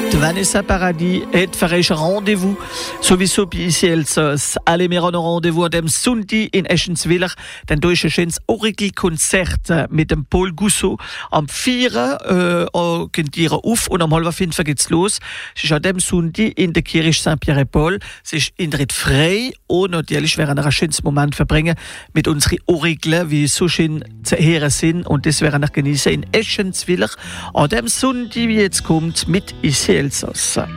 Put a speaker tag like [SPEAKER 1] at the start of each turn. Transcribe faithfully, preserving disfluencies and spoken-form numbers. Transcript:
[SPEAKER 1] Vanessa Paradis et verreiche Rendezvous sowieso bei ici Elsass. Alle wir haben ein Rendezvous an dem Sonntag in Eschentzwiller. Dann da ist ein schönes Orakel-Konzert mit dem Paul Goussot. Am vier äh, geht ihr auf und am halb fünf geht's los. Es ist an dem Sonntag in der Kirche Saint-Pierre-et-Paul. Es ist intritt frei und natürlich werden wir ein schönes Moment verbringen mit unseren Orakeln, wie so schön zu hören sind. Und das werden wir genießen in Eschentzwiller an dem Sonntag, wie jetzt kommt, mit ici Elsass.